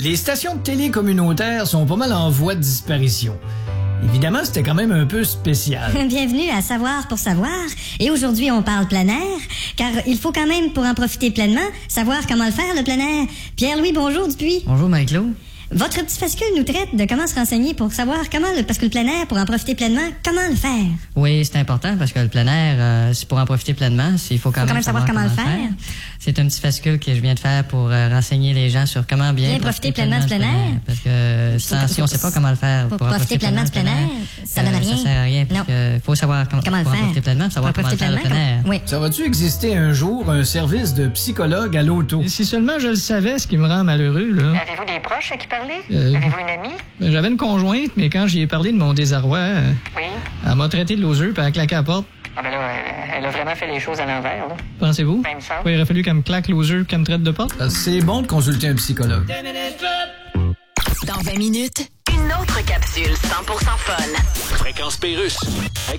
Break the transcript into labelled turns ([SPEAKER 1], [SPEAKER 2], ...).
[SPEAKER 1] Les stations de télé communautaires sont pas mal en voie de disparition. Évidemment, c'était quand même un peu spécial.
[SPEAKER 2] Bienvenue à Savoir pour savoir. Et aujourd'hui, on parle plein air, car il faut quand même, pour en profiter pleinement, savoir comment le faire, le plein air. Pierre-Louis, bonjour Dupuis.
[SPEAKER 3] Bonjour, Marie-Claude.
[SPEAKER 2] Votre petit fascicule nous traite de comment se renseigner pour savoir comment, parce que le plein air, pour en profiter pleinement, comment le faire?
[SPEAKER 3] Oui, c'est important parce que le plein air, c'est pour en profiter pleinement, il faut quand même savoir comment le faire. C'est un petit fascicule que je viens de faire pour renseigner les gens sur comment bien
[SPEAKER 2] profiter pleinement du plein air.
[SPEAKER 3] Parce que si on sait pas comment le faire
[SPEAKER 2] pour profiter pleinement du plein air, ça donne rien.
[SPEAKER 3] Ça sert à rien. Il faut savoir comment le faire. Profiter pleinement, savoir comment le faire le plein air.
[SPEAKER 2] Oui.
[SPEAKER 1] Ça va-tu exister un jour un service de psychologue à l'auto?
[SPEAKER 4] Si seulement je le savais, ce qui me rend malheureux, là.
[SPEAKER 5] Avez-vous des proches à qui parler? Avez-vous une amie?
[SPEAKER 4] J'avais une conjointe, mais quand j'y ai parlé de mon désarroi,
[SPEAKER 5] Oui.
[SPEAKER 4] elle m'a traité de loser puis elle a claqué à la porte.
[SPEAKER 5] Ah ben là, elle a vraiment fait les choses à l'envers, là.
[SPEAKER 4] Pensez-vous?
[SPEAKER 5] Ben, il me semble.
[SPEAKER 4] Oui, il aurait fallu qu'elle me claque loser qu'elle me traite de porte.
[SPEAKER 1] C'est bon de consulter un psychologue.
[SPEAKER 6] Dans 20 minutes, une autre capsule 100% fun.
[SPEAKER 7] Fréquence Pérusse.